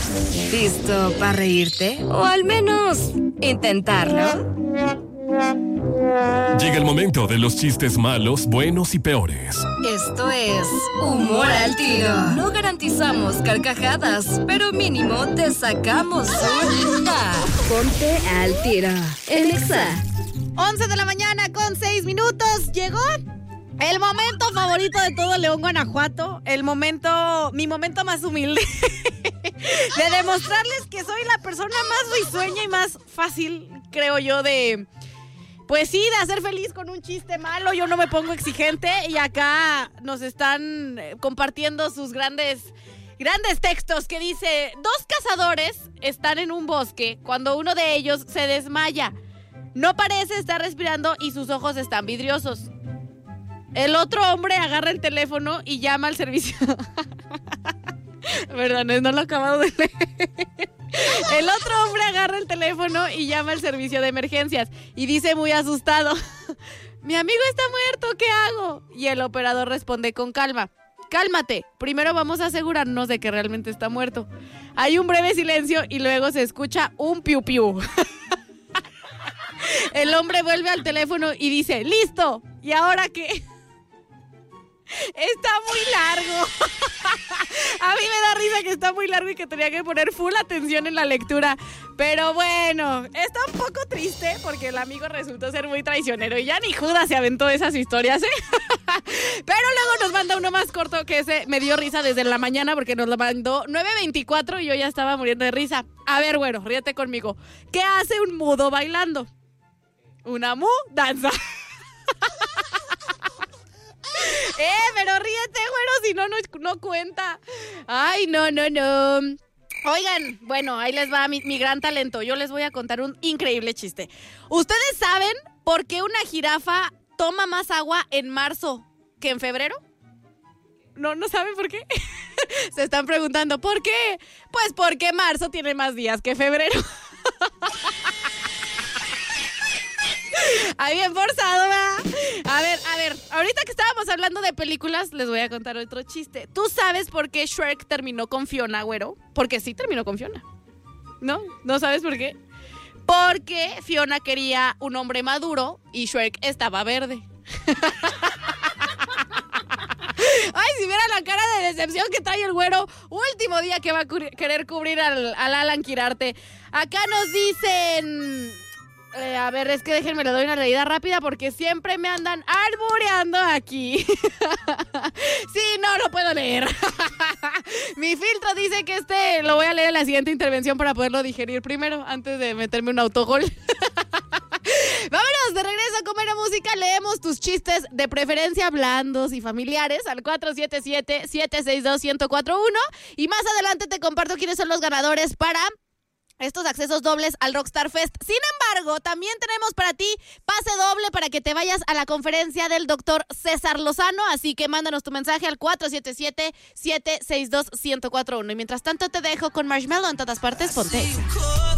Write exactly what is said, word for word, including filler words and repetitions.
¿Listo para reírte? O al menos intentarlo. Llega el momento de los chistes malos, buenos y peores. Esto es Humor al Tiro. No garantizamos carcajadas, pero mínimo te sacamos una. Ponte al tiro. En Exa. once de la mañana con seis minutos. Llegó el momento favorito de todo León, Guanajuato. El momento, mi momento más humilde. De demostrarles que soy la persona más risueña y más fácil, creo yo, de... Pues sí, de hacer feliz con un chiste malo. Yo no me pongo exigente y acá nos están compartiendo sus grandes, grandes textos que dice: dos cazadores están en un bosque cuando uno de ellos se desmaya. No parece estar respirando y sus ojos están vidriosos. El otro hombre agarra el teléfono y llama al servicio. Perdón, no lo he acabado de leer. El otro hombre agarra el teléfono y llama al servicio de emergencias y dice muy asustado: mi amigo está muerto, ¿qué hago? Y el operador responde con calma: cálmate, primero vamos a asegurarnos de que realmente está muerto. Hay un breve silencio y luego se escucha un piu piu. El hombre vuelve al teléfono y dice: listo, ¿y ahora qué? Está muy largo. A mí me da risa que está muy largo y que tenía que poner full atención en la lectura. Pero bueno, está un poco triste porque el amigo resultó ser muy traicionero y ya ni Judas se aventó esas historias, ¿eh? Pero luego nos manda uno más corto que ese me dio risa desde la mañana porque nos lo mandó nueve veinticuatro y yo ya estaba muriendo de risa. A ver, bueno, ríete conmigo. ¿Qué hace un mudo bailando? Una mudanza. Eh, pero ríete, güero, si no, no, no cuenta. Ay, no, no, no. Oigan, bueno, ahí les va mi, mi gran talento. Yo les voy a contar un increíble chiste. ¿Ustedes saben por qué una jirafa toma más agua en marzo que en febrero? ¿No, no saben por qué? Se están preguntando, ¿por qué? Pues porque marzo tiene más días que febrero. Ahí bien forzado, ¿verdad? A ver, a ver, ahorita que estábamos hablando de películas, les voy a contar otro chiste. ¿Tú sabes por qué Shrek terminó con Fiona, güero? Porque sí terminó con Fiona. ¿No? ¿No sabes por qué? Porque Fiona quería un hombre maduro y Shrek estaba verde. Ay, si viera la cara de decepción que trae el güero. Último día que va a cu- querer cubrir al, al Alan Quirarte. Acá nos dicen... Eh, a ver, es que déjenme le doy una leída rápida porque siempre me andan albureando aquí. Sí, no, no puedo leer. Mi filtro dice que este lo voy a leer en la siguiente intervención para poderlo digerir primero antes de meterme un autogol. Vámonos de regreso a Comer Música. Leemos tus chistes de preferencia blandos y familiares al cuatro siete siete, siete seis dos, uno cero cuatro uno. Y más adelante te comparto quiénes son los ganadores para estos accesos dobles al Rockstar Fest. Sin embargo, también tenemos para ti pase doble para que te vayas a la conferencia del doctor César Lozano. Así que mándanos tu mensaje al cuatro siete siete, siete seis dos, uno cero cuatro uno. Y mientras tanto te dejo con Marshmello en todas partes. Ponte.